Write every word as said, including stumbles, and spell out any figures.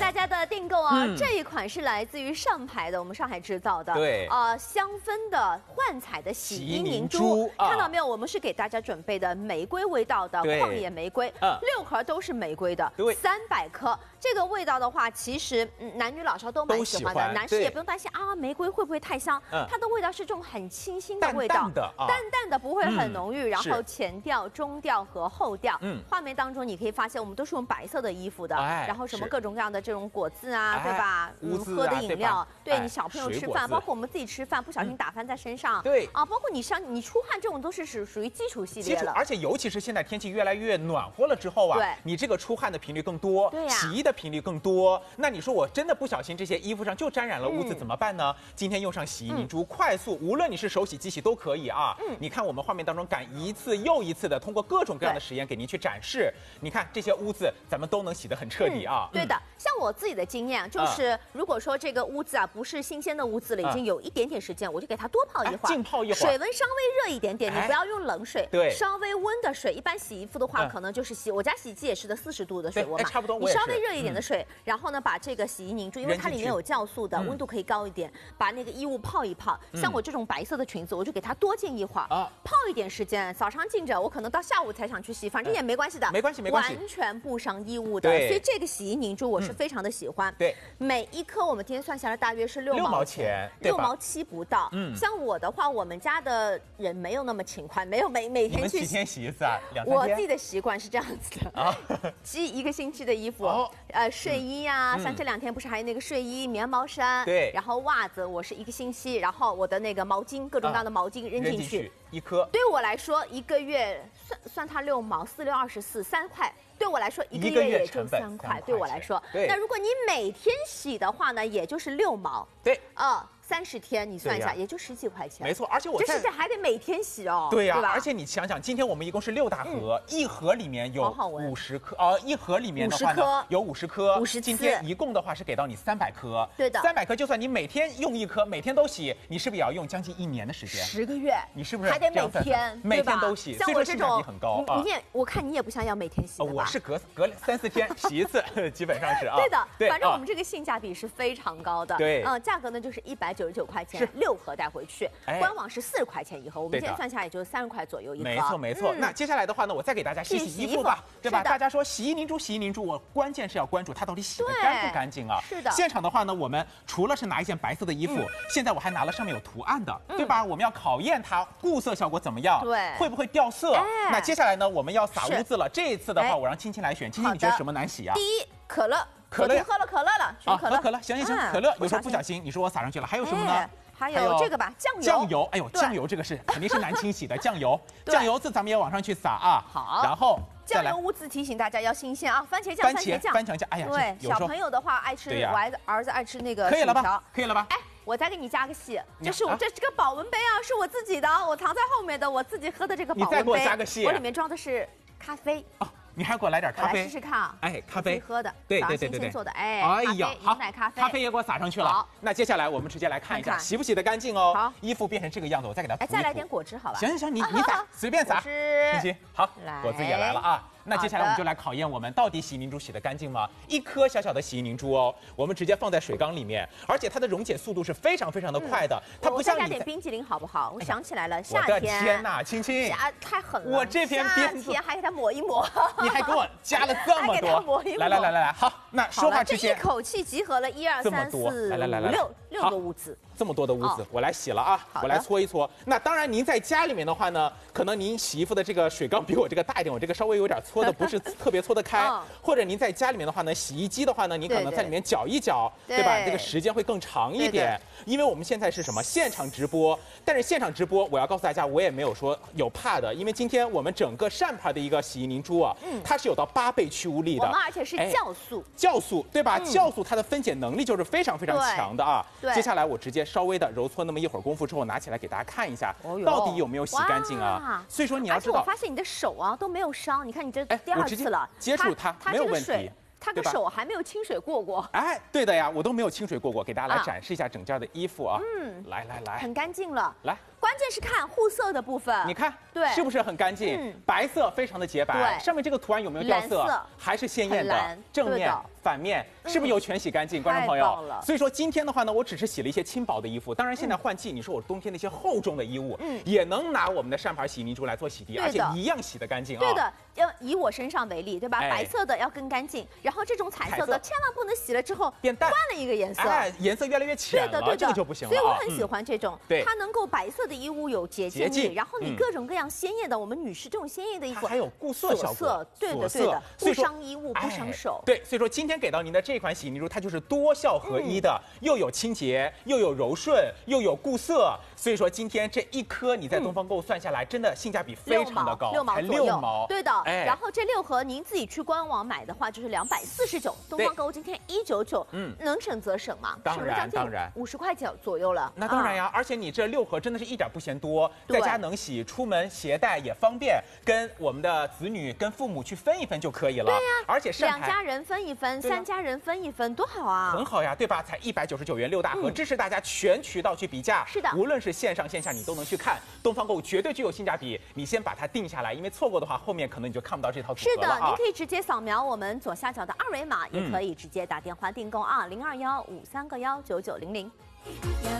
大家的订购啊， 嗯、 这一款是来自于上牌的，我们上海制造的， 对， 呃，香氛的幻彩的洗衣凝珠， 凝珠啊、 看到没有？我们是给大家准备的玫瑰味道的旷野玫瑰，嗯、六盒都是玫瑰的， 对， 三百克。这个味道的话，其实、嗯、男女老少都蛮喜欢的， 欢男士也不用担心啊，玫瑰会不会太香？嗯、它的味道是这种很清新的味道， 淡淡的、啊、 淡淡的不会很浓郁， 嗯、 然后前调、中调和后调。 嗯， 画面当中你可以发现，我们都是用白色的衣服的， 哎、 然后什么各种各样的这种果汁啊， 哎、 对吧？ 嗯， 喝的饮料，对, 对你小朋友吃饭， 哎、 包括我们自己吃饭，不小心打翻在身上， 嗯、对啊，包括你上你出汗这种都是属属于基础系列了。 而且尤其是现在天气越来越暖和了之后啊， 对， 你这个出汗的频率更多， 对呀、啊， 洗衣的频率更多。那你说我真的不小心这些衣服上就沾染了污渍、嗯、怎么办呢？今天用上洗衣凝珠，嗯、快速，无论你是手洗、机洗都可以啊。嗯，你看我们画面当中敢一次又一次的通过各种各样的实验给您去展示。你看这些污渍，咱们都能洗得很彻底啊。 嗯、对的，像我自己的经验就是，如果说这个污渍啊不是新鲜的污渍了，已经有一点点时间，我就给它多泡一会儿， 浸泡一会儿， 水温稍微热一点点，你不要用冷水， 对， 稍微温的水。一般洗衣服的话，可能就是洗我家洗衣机也是的四十度的水温嘛， 差不多。 你稍微热一点的水，然后呢把这个洗衣凝珠，因为它里面有酵素的，温度可以高一点，把那个衣物泡一泡。像我这种白色的裙子，我就给它多浸一会儿，泡一点时间，早上浸着，我可能到下午才想去洗，反正也没关系的， 没关系没关系， 完全不伤衣物的。所以这个洗衣凝珠我是非常的喜欢。 对， 每一颗我们今天算下来大约是六毛钱， 六毛七不到。嗯，像我的话，我们家的人没有那么勤快，没有每每天去。 你们几天洗一次啊？两三天。 我自己的习惯是这样子的啊，积一个星期的衣服，哦、呃，睡衣啊，嗯、像这两天不是还有那个睡衣、棉毛衫， 对， 然后袜子，我是一个星期，然后我的那个毛巾，各种各样的毛巾扔进去， 啊、一颗。 对我来说，一个月算算它六毛，四六二十四，三块。对我来说，一个月也就三块。对我来说，那如果你每天洗的话呢，也就是六毛。 对， 啊。三十天，你算一下，也就十几块钱。 没错，而且我这是这还得每天洗哦。 对呀、 啊， 而且你想想，今天我们一共是六大盒，嗯、一盒里面有五十颗，呃，一盒里面的话呢有五十颗， 五十今天一共的话是给到你三百颗。 对的， 三百颗，就算你每天用一颗，每天都洗，你是不是也要用将近一年的时间？ 十个月， 你是不是还得每天每天都洗？ 像我这种很高你也我看你也不像要每天洗的吧？ 我是隔隔三四天洗一次，基本上是啊。 对的，对，反正我们这个性价比是非常高的。 对， 嗯，价格呢就是一百九十九块钱，六盒带回去。官网是四十块钱一盒，我们今天算下来也就三十块左右一盒。 没错没错。那接下来的话呢，我再给大家洗洗衣服吧，对吧？大家说洗衣凝珠，洗衣凝珠，我关键是要关注它到底洗得干不干净啊。 是的。 现场的话呢，我们除了是拿一件白色的衣服，现在我还拿了上面有图案的，对吧？我们要考验它固色效果怎么样， 对， 会不会掉色？那接下来呢，我们要撒污渍了。这一次的话，我让青青来选，青青你觉得什么难洗啊？ 第一，可乐。 可乐喝了可乐了，选可乐。 可乐，行行行，可乐。有时候不小心，你说我撒上去了，还有什么呢？ 还有这个吧，酱油。 酱油，哎呦，酱油这个是肯定是难清洗的。酱油，酱油渍咱们也往上去撒啊。 好。 然后酱油污渍提醒大家要新鲜啊，番茄酱，番茄酱， 番茄酱。哎呀， 对，小朋友的话爱吃，我儿子儿子爱吃那个薯条。 可以了吧？可以了吧？ 哎，我再给你加个戏，这是我这这个保温杯啊，是我自己的，我藏在后面的，我自己喝的这个保温杯。 你再给我加个戏， 我里面装的是咖啡。 哦。你还给我来点咖啡， 来试试看啊！ 哎，咖啡喝的， 对对对对对， 做的，哎， 哎呀，好， 奶咖啡， 咖啡也给我撒上去了。好，那接下来我们直接来看一下洗不洗得干净哦。 好， 衣服变成这个样子，我再给它涂一涂。 哎，再来点果汁好吧？ 行行行，你你撒，随便撒，行行。好，果汁也来了啊。那接下来我们就来考验我们到底洗衣凝珠洗得干净吗？一颗小小的洗衣凝珠哦，我们直接放在水缸里面，而且它的溶解速度是非常非常的快的。它不像你。 加点冰淇淋好不好？我想起来了，夏天。 我的天哪，青青， 太狠了！ 我这篇编夏天还给它抹一抹， 你还给我加了这么多，来来来来来，好，那说话之前一口气集合了一二三四五六六个污渍。 这么多的污渍，我来洗了啊，我来搓一搓。那当然，您在家里面的话呢，可能您洗衣服的这个水缸比我这个大一点，我这个稍微有点搓的不是特别搓得开。或者您在家里面的话呢，洗衣机的话呢，您可能在里面搅一搅，对吧？这个时间会更长一点。因为我们现在是什么现场直播，但是现场直播，我要告诉大家，我也没有说有怕的，因为今天我们整个善牌的一个洗衣凝珠啊，它是有到八倍去污力的， 我们而且是酵素， 酵素对吧？酵素它的分解能力就是非常非常强的啊。接下来我直接稍微的揉搓那么一会儿功夫之后，拿起来给大家看一下，到底有没有洗干净啊？所以说你要知道， 我发现你的手啊都没有伤，你看你这第二次了， 接触它没有问题。 他的手还没有清水过过， 哎，对的呀，我都没有清水过过，给大家来展示一下整件的衣服啊，嗯，来来来， 很干净了。 来， 关键是看护色的部分。 你看， 对， 是不是很干净？嗯、白色非常的洁白，上面这个图案有没有掉色？ 色还是鲜艳的，正面、反面是不是有全洗干净？嗯、观众朋友，所以说今天的话呢，我只是洗了一些轻薄的衣服。当然现在换季，你说我冬天那些厚重的衣物，嗯，也能拿我们的善牌洗衣凝珠来做洗涤，而且一样洗得干净啊。 对的，要以我身上为例，对吧？哎、白色的要更干净，然后这种彩色的千万不能洗了之后变淡， 换了一个颜色， 哎，颜色越来越浅了， 对的，对的， 这个就不行了。 所以我很喜欢这种， 对， 它能够白色的衣物有洁净力，然后你各种各样鲜艳的，我们女士这种鲜艳的衣服还有固色效果， 对的，对的，不伤衣物，不伤手。 对，所以说今天给到您的这款洗衣凝珠，它就是多效合一的，又有清洁，又有柔顺，又有固色。所以说今天这一颗你在东方购物算下来，真的性价比非常的高， 六毛才六毛。 对的，哎，然后这六盒您自己去官网买的话，就是两百四十九，东方购物今天一九九，嗯，能省则省嘛， 当然当然， 五十块钱左右了。 那当然呀，而且你这六盒真的是一点不嫌多，在家能洗，出门携带也方便，跟我们的子女、跟父母去分一分就可以了。 对呀， 而且两家人分一分，三家人分一分，多好啊！ 很好呀，对吧？才一百九十九元六大盒，支持大家全渠道去比价。 是的， 无论是线上线下，你都能去看。东方购物绝对具有性价比，你先把它定下来，因为错过的话，后面可能你就看不到这套组合了啊。 是的，您可以直接扫描我们左下角的二维码，也可以直接打电话订购啊，零二幺五三个幺九九零零。